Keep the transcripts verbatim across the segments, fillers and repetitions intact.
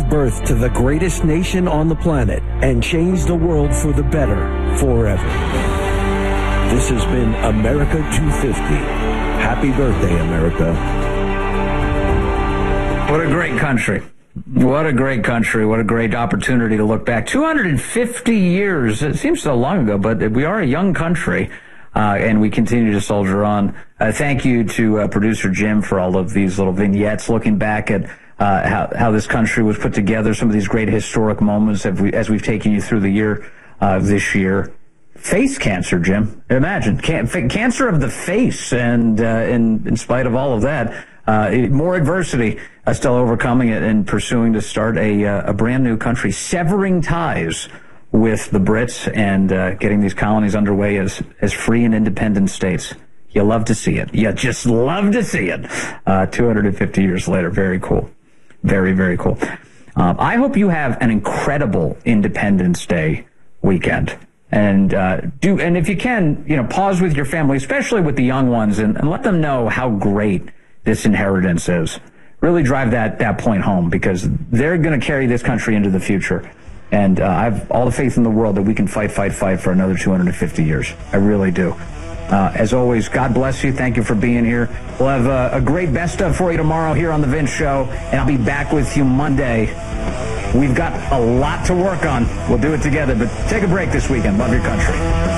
gave birth to the greatest nation on the planet and changed the world for the better forever. This has been America two fifty. Happy birthday, America. What a great country. What a great country. What a great opportunity to look back. two hundred fifty years. It seems so long ago, but we are a young country, uh, and we continue to soldier on. Uh, thank you to uh, producer Jim for all of these little vignettes looking back at uh, how, how this country was put together, some of these great historic moments as, we, as we've taken you through the year uh, this year. Face cancer, Jim. Imagine. Can- cancer of the face, and uh, in, in spite of all of that, uh, more adversity, uh, still overcoming it and pursuing to start a, uh, a brand new country, severing ties with the Brits and uh, getting these colonies underway as, as free and independent states. You love to see it. You just love to see it. Uh, two hundred fifty years later. Very cool. Very, very cool. Um, I hope you have an incredible Independence Day weekend. And uh, do, and if you can, you know, pause with your family, especially with the young ones, and, and let them know how great this inheritance is. Really drive that, that point home, because they're going to carry this country into the future. And uh, I have all the faith in the world that we can fight, fight, fight for another two hundred fifty years. I really do. Uh, as always, God bless you. Thank you for being here. We'll have a, a great best of for you tomorrow here on The Vince Show, and I'll be back with you Monday. We've got a lot to work on. We'll do it together, but take a break this weekend. Love your country.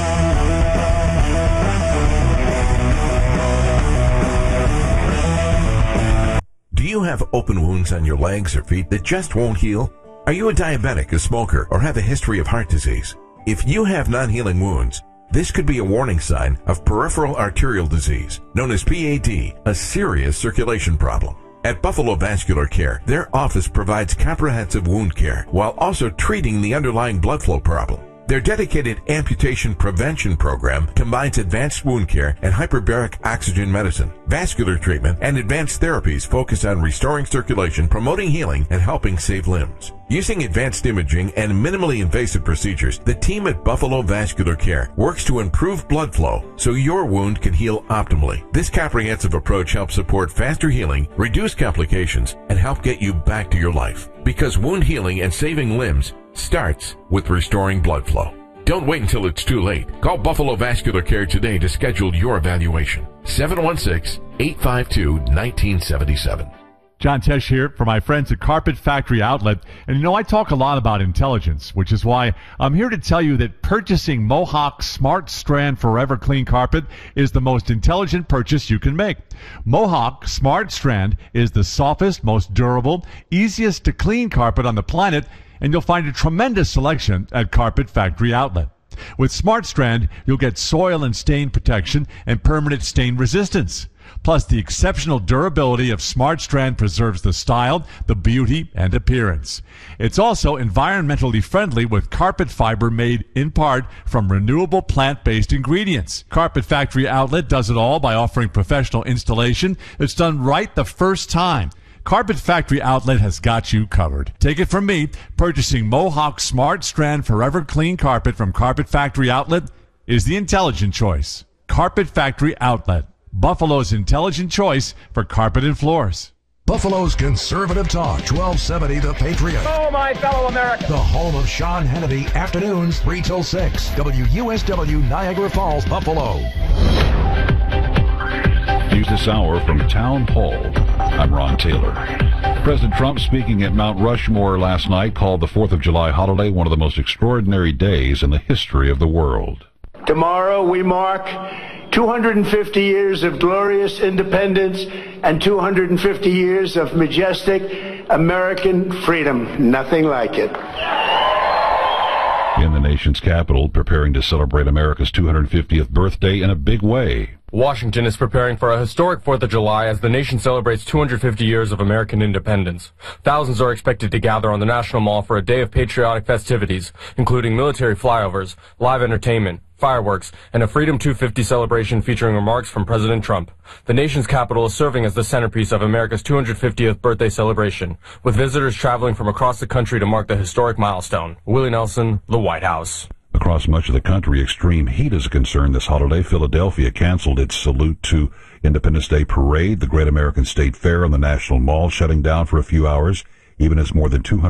Do you have open wounds on your legs or feet that just won't heal? Are you a diabetic, a smoker, or have a history of heart disease? If you have non-healing wounds, this could be a warning sign of peripheral arterial disease, known as P A D, a serious circulation problem. At Buffalo Vascular Care, their office provides comprehensive wound care while also treating the underlying blood flow problem. Their dedicated amputation prevention program combines advanced wound care and hyperbaric oxygen medicine, vascular treatment, and advanced therapies focused on restoring circulation, promoting healing, and helping save limbs. Using advanced imaging and minimally invasive procedures, the team at Buffalo Vascular Care works to improve blood flow so your wound can heal optimally. This comprehensive approach helps support faster healing, reduce complications, and help get you back to your life. Because wound healing and saving limbs starts with restoring blood flow. Don't wait until it's too late. Call Buffalo Vascular Care today to schedule your evaluation. seven one six, eight five two, one nine seven seven. John Tesh here for my friends at Carpet Factory Outlet. And you know, I talk a lot about intelligence, which is why I'm here to tell you that purchasing Mohawk Smart Strand Forever Clean Carpet is the most intelligent purchase you can make. Mohawk Smart Strand is the softest, most durable, easiest to clean carpet on the planet, and you'll find a tremendous selection at Carpet Factory Outlet. With Smart Strand, you'll get soil and stain protection and permanent stain resistance. Plus, the exceptional durability of Smart Strand preserves the style, the beauty, and appearance. It's also environmentally friendly with carpet fiber made in part from renewable plant-based ingredients. Carpet Factory Outlet does it all by offering professional installation that's done right the first time. Carpet Factory Outlet has got you covered. Take it from me, purchasing Mohawk Smart Strand Forever Clean Carpet from Carpet Factory Outlet is the intelligent choice. Carpet Factory Outlet, Buffalo's intelligent choice for carpet and floors. Buffalo's Conservative Talk, twelve seventy The Patriot. Oh, my fellow Americans. The home of Sean Hannity, afternoons three till six. W U S W, Niagara Falls, Buffalo. News this hour from Town Hall. I'm Ron Taylor. President Trump, speaking at Mount Rushmore last night, called the fourth of July holiday one of the most extraordinary days in the history of the world. Tomorrow we mark two hundred fifty years of glorious independence and two hundred fifty years of majestic American freedom. Nothing like it. In the nation's capital, preparing to celebrate America's two hundred fiftieth birthday in a big way. Washington is preparing for a historic fourth of July as the nation celebrates two hundred fifty years of American independence. Thousands are expected to gather on the National Mall for a day of patriotic festivities, including military flyovers, live entertainment, fireworks, and a Freedom two fifty celebration featuring remarks from President Trump. The nation's capital is serving as the centerpiece of America's two hundred fiftieth birthday celebration, with visitors traveling from across the country to mark the historic milestone. Willie Nelson, The White House. Across much of the country, extreme heat is a concern this holiday. Philadelphia canceled its Salute to Independence Day parade, the Great American State Fair on the National Mall shutting down for a few hours, even as more than two hundred